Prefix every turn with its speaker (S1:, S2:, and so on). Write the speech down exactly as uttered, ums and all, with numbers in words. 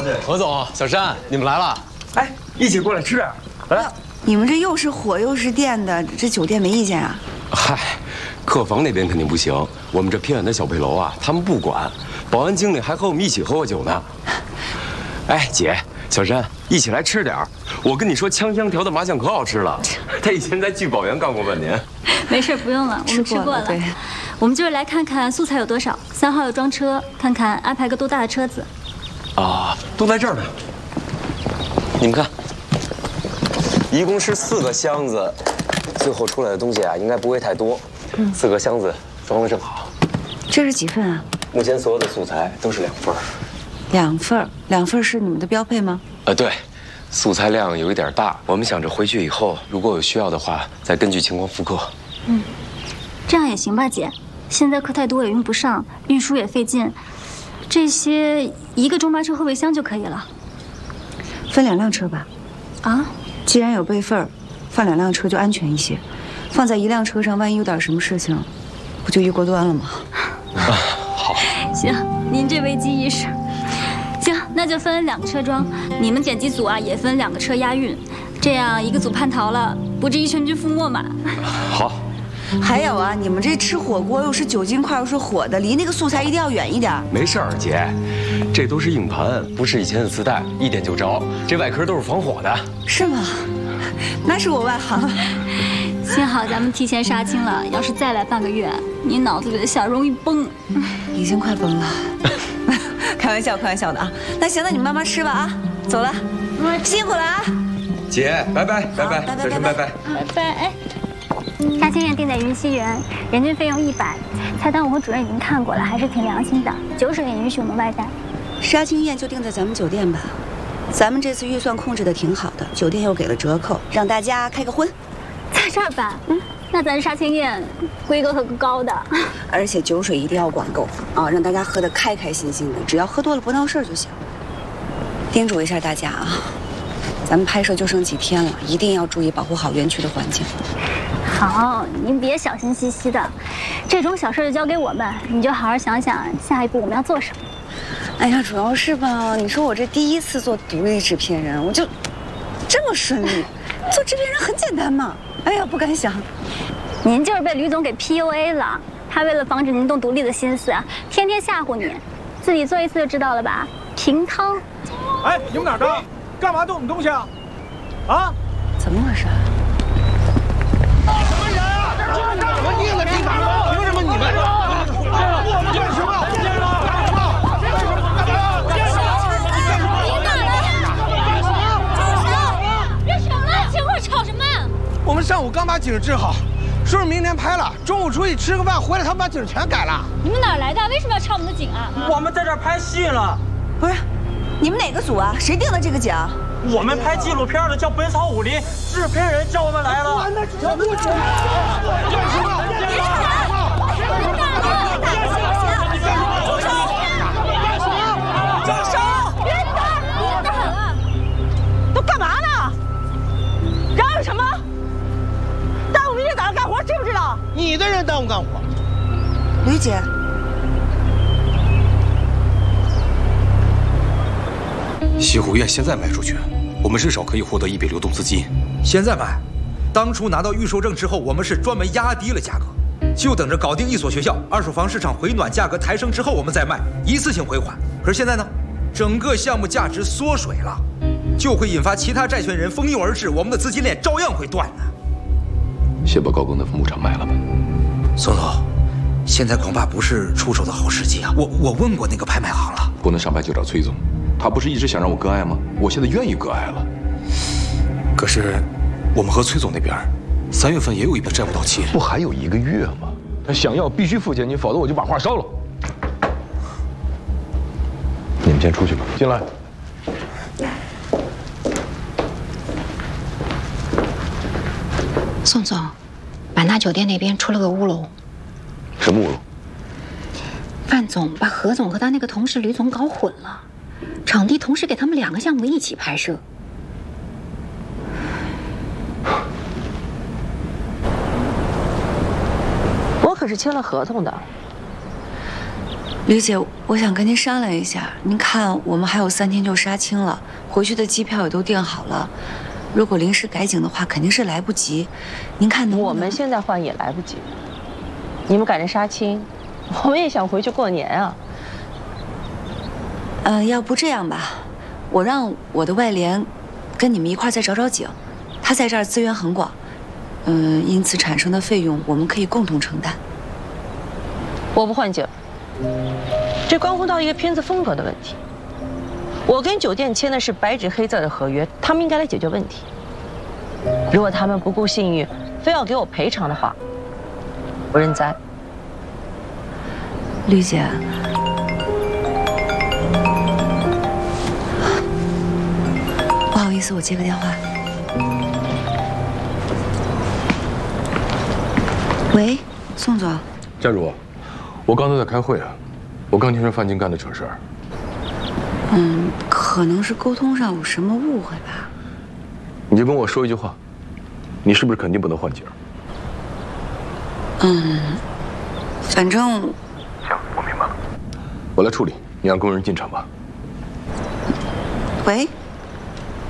S1: 何总、小山，你们来了。
S2: 哎，一起过来吃点。来，
S3: 你们这又是火又是电的，这酒店没意见啊？
S4: 嗨，客房那边肯定不行，我们这偏远的小配楼啊，他们不管。保安经理还和我们一起喝过酒呢。哎，姐，小山，一起来吃点儿。我跟你说，锵香调的麻酱可好吃了。他以前在聚宝园干过半年。
S5: 没事，不用了，我们吃过了。对，我们就是来看看素菜有多少，三号要装车，看看安排个多大的车子。
S4: 啊，都在这儿呢。你们看，一共是四个箱子，最后出来的东西啊，应该不会太多。嗯，四个箱子装的正好。
S3: 这是几份啊？
S4: 目前所有的素材都是两份儿。
S3: 两份儿，两份儿是你们的标配吗？
S4: 呃，对，素材量有一点大，我们想着回去以后，如果有需要的话，再根据情况复刻。
S5: 嗯，这样也行吧，姐。现在客太多也用不上，运输也费劲，这些一个中巴车后备箱就可以了。
S3: 分两辆车吧。
S5: 啊？
S3: 既然有备份儿，放两辆车就安全一些。放在一辆车上，万一有点什么事情，不就一锅端了吗？
S4: 啊，好。
S5: 行，您这危机意识。行，那就分两个车装，你们剪辑组啊也分两个车押运，这样一个组叛逃了，不至于全军覆没嘛。
S4: 好。
S3: 还有啊，你们这吃火锅又是酒精块又是火的，离那个素材一定要远一点。
S4: 没事儿，姐，这都是硬盘，不是以前的磁带，一点就着。这外壳都是防火的。
S3: 是吗？那是我外行。
S5: 幸好咱们提前杀青了，要是再来半个月，你脑子里的馅容易崩。
S3: 已经快崩了。开玩笑，开玩笑的啊。那行，那你们慢慢吃吧啊。走了，辛苦了啊。
S4: 姐，拜拜，拜拜，小陈，拜拜，
S5: 拜拜。哎。杀青宴定在云溪园，人均费用一百，菜单我和主任已经看过了，还是挺良心的，九十也允许我们外带。
S3: 杀青宴就定在咱们酒店吧，咱们这次预算控制的挺好的，酒店又给了折扣，让大家开个荤。
S5: 在这儿办，嗯，那咱杀青宴规格可够高的，
S3: 而且酒水一定要管够啊，让大家喝得开开心心的，只要喝多了不闹事儿就行。叮嘱一下大家啊，咱们拍摄就剩几天了，一定要注意保护好园区的环境。
S5: 好，您别小心兮兮的，这种小事就交给我们，你就好好想想下一步我们要做什么。
S3: 哎呀，主要是吧，你说我这第一次做独立制片人，我就这么顺利，做制片人很简单嘛。哎呀，不敢想。
S5: 您就是被吕总给 P U A 了，他为了防止您动独立的心思啊，天天吓唬你，自己做一次就知道了吧？平汤。
S2: 哎，你们哪儿的？干嘛动我们东西啊？啊？
S3: 怎么回事？
S2: 什么人啊？什么地了？地方了？凭什么你们？我们干什么？干什么？干什么？干什
S5: 么？别吵了！情况吵什么？
S2: 我们上午刚把景治好，说是明天拍了，中午出去吃个饭，回来他们把景全改了。
S5: 你们哪来的？为什么要抄我们的景啊？
S6: 我们在这儿拍戏了。
S3: 不是，你们哪个组啊？谁定的这个景？
S6: 我们拍纪录片的叫《本草武林》，制片人叫我们来了。
S2: 那叫不起来！干什么？干什么？
S3: 住手！
S5: 别打！别打了！
S3: 都干嘛呢？嚷嚷什么？耽误明天早上干活，知不知道？
S2: 你的人耽误干活。
S3: 吕姐。
S7: 西湖苑现在卖出去，我们至少可以获得一笔流动资金。
S8: 现在卖，当初拿到预售证之后，我们是专门压低了价格，就等着搞定一所学校，二手房市场回暖，价格抬升之后我们再卖，一次性回款。可是现在呢，整个项目价值缩水了，就会引发其他债权人蜂拥而至，我们的资金链照样会断的。
S7: 先把高更的牧场卖了吧。
S8: 宋总，现在恐怕不是出手的好时机啊！我我问过那个拍卖行了，
S7: 不能上拍就找崔总。他不是一直想让我割爱吗？我现在愿意割爱了。可是，我们和崔总那边，三月份也有一笔债务到期，
S9: 不还有一个月吗？他想要必须付现金，否则我就把画烧了。你们先出去吧，进来。
S10: 宋总，版纳酒店那边出了个乌龙。
S9: 什么乌龙？
S10: 范总把何总和他那个同事吕总搞混了。场地同时给他们两个项目一起拍摄，
S11: 我可是签了合同的。
S3: 吕姐，我想跟您商量一下。您看，我们还有三天就杀青了，回去的机票也都订好了。如果临时改景的话，肯定是来不及。您看能不能……
S11: 我们现在换也来不及。你们赶着杀青，我们也想回去过年啊。
S3: 嗯、呃，要不这样吧，我让我的外联跟你们一块再找找景，他在这儿资源很广，嗯，因此产生的费用我们可以共同承担。
S11: 我不换景。这关乎到一个片子风格的问题。我跟酒店签的是白纸黑字的合约，他们应该来解决问题。如果他们不顾信誉，非要给我赔偿的话，我认栽。
S3: 吕姐，不好意思，我接个电话。喂，宋总。
S7: 佳茹，我刚才在开会啊，我刚听说范进干的扯事儿。
S3: 嗯，可能是沟通上有什么误会吧。
S7: 你就跟我说一句话，你是不是肯定不能换景？
S3: 嗯，反正……
S7: 行，我明白了。我来处理，你让工人进场吧。
S3: 喂。